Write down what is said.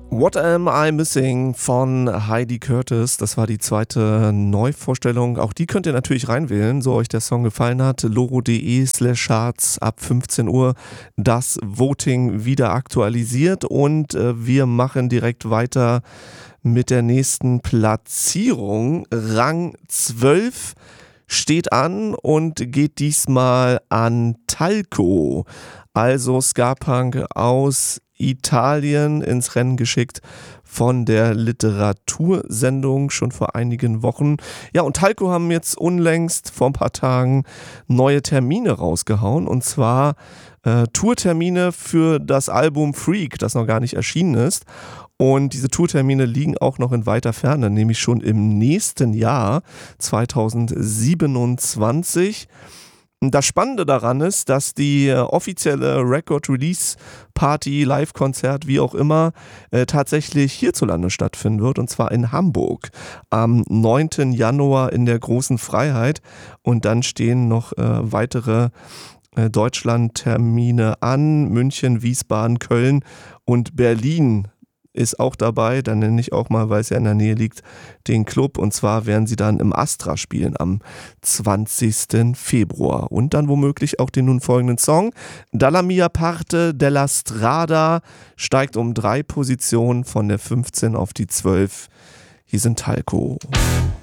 What Am I Missing von Heidi Curtis. Das war die zweite Neuvorstellung. Auch die könnt ihr natürlich reinwählen, so euch der Song gefallen hat. loro.de/charts ab 15 Uhr das Voting wieder aktualisiert. Und wir machen direkt weiter mit der nächsten Platzierung. Rang 12 steht an und geht diesmal an Talco. Also Ska-Punk aus Italien ins Rennen geschickt von der Literatursendung schon vor einigen Wochen. Ja, und Talco haben jetzt unlängst vor ein paar Tagen neue Termine rausgehauen, und zwar Tourtermine für das Album Freak, das noch gar nicht erschienen ist. Und diese Tourtermine liegen auch noch in weiter Ferne, nämlich schon im nächsten Jahr 2027. Das Spannende daran ist, dass die offizielle Record-Release-Party, Live-Konzert, wie auch immer, tatsächlich hierzulande stattfinden wird, und zwar in Hamburg am 9. Januar in der Großen Freiheit. Und dann stehen noch weitere Deutschland-Termine an. München, Wiesbaden, Köln und Berlin ist auch dabei. Dann nenne ich auch mal, weil es ja in der Nähe liegt, den Club. Und zwar werden sie dann im Astra spielen am 20. Februar. Und dann womöglich auch den nun folgenden Song. Dalla mia parte della strada steigt um 3 Positionen von der 15 auf die 12. Hier sind Talco.